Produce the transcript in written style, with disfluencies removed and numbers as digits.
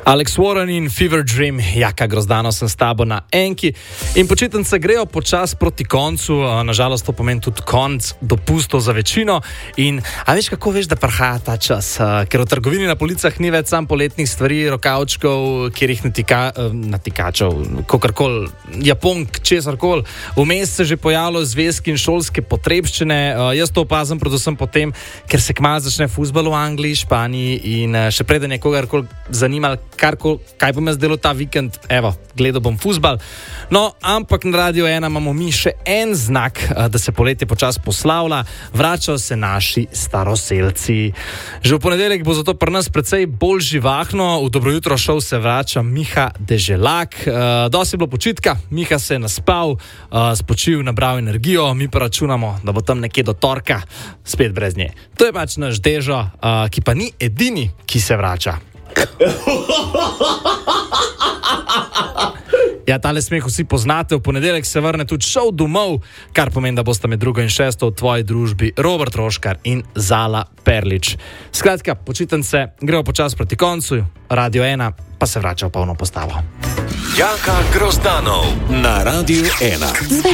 Alex Warren in Fever Dream, Jaka Grozdano sem s tabo na enki. In počitnice grejo počas proti koncu, nažalost to pomeni tudi konc dopustov za večino. In a veš, kako veš, da prihaja ta čas? Ker v trgovini na policah ni več sam poletnih stvari, rokavčkov, kjer jih natikačev, kokarkoli, japonk, česarkoli. Vmes se že pojavilo zvezke in šolske potrebščine. Jaz to opazim predvsem potem, ker se kmalu začne fuzbal v Angliji, Španiji in še preden je kogarkoli zanimal, kaj bom jaz delal ta vikend, evo, gledal bom fuzbal. No, ampak na Radio 1 imamo mi še en znak, da se poletje počas poslavlja, vračajo se naši staroselci. Že v ponedeljek bo zato pri nas precej bolj živahno, v Dobro jutro šov se vrača Miha Deželak. Dosti je bilo počitka, Miha se je naspal, spočil, nabral energijo, mi pa računamo, da bo tam nekje do torka spet brez nje. To je pač naš Dežo, ki pa ni edini, ki se vrača. Ja, tale smeh vsi poznate, v ponedeljek se vrne tudi šov domov, kar pomeni, da boste med 2. in 6. v tvoji družbi Robert Roškar in Zala Perlič. Skratka, počitnice grejo počas proti koncu, Radio 1 pa se vrača v polno postavo. Jaka Grozdanov na Radio 1.